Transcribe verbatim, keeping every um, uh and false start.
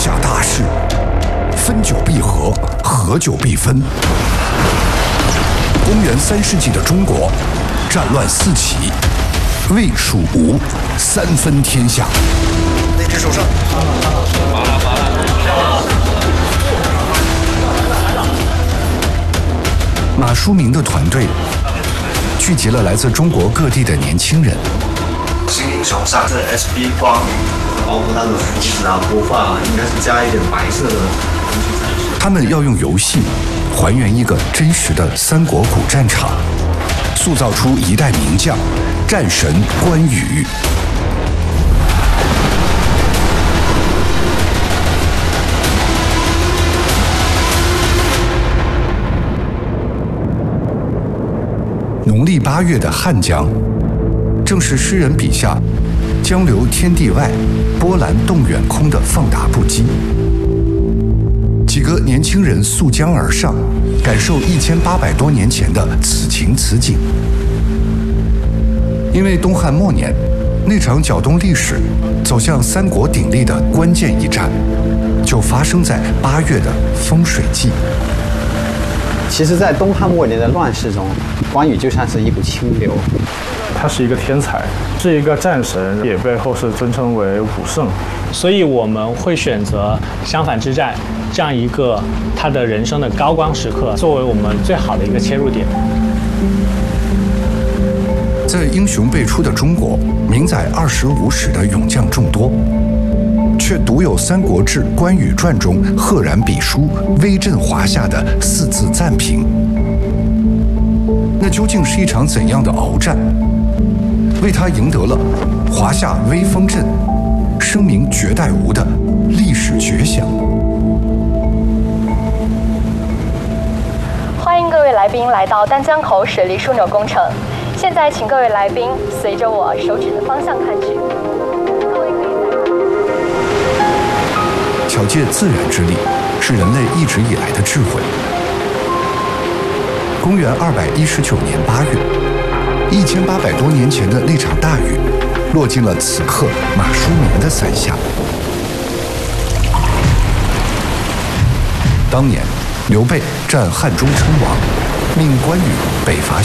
下大势，分久必合，合久必分。公元三世纪的中国，战乱四起，魏、蜀、吴三分天下。 那只手上。 马书明的团队聚集了来自中国各地的年轻人。 新英雄上这 S B 光，包括它的服饰啊、头发啊，应该是加一点白色的东西才是。 他们要用游戏还原一个真实的三国古战场，塑造出一代名将战神关羽。农历八月的汉江，正是诗人笔下“江流天地外，波澜动远空”的放大不羁。几个年轻人溯江而上，感受一千八百多年前的此情此景。因为东汉末年，那场搅动历史、走向三国鼎立的关键一战，就发生在八月的风水季。 其实，在东汉末年的乱世中，关羽就像是一股清流。 他是一个天才，是一个战神，也被后世尊称为武圣。 所以我们会选择襄樊之战这样一个他的人生的高光时刻，作为我们最好的一个切入点。 在英雄辈出的中国，名载二十五史的勇将众多，却独有《三国志·关羽传》中赫然笔书、威震华夏的四字赞评。那究竟是一场怎样的鏖战，为他赢得了“华夏威风阵，声名绝代吴”的历史绝响？ 欢迎各位来宾来到丹江口水利枢纽工程。现在，请各位来宾随着我手指的方向看去。 巧借自然之力，是人类一直以来的智慧。公元二百一十九年八月，一千八百多年前的那场大雨，落进了此刻马书明的伞下。当年，刘备战汉中称王，命关羽北伐